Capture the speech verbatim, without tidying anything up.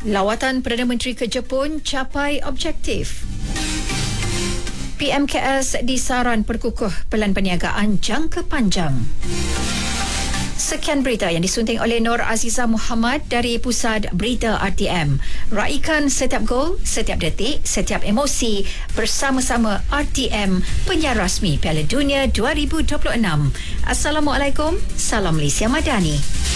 Lawatan Perdana Menteri ke Jepun capai objektif. P M K S disaran perkukuh pelan perniagaan jangka panjang. Sekian berita yang disunting oleh Nur Aziza Muhammad dari Pusat Berita R T M. Raikan setiap gol, setiap detik, setiap emosi bersama-sama R T M, penyiar rasmi Piala Dunia dua ribu dua puluh enam. Assalamualaikum, salam Malaysia Madani.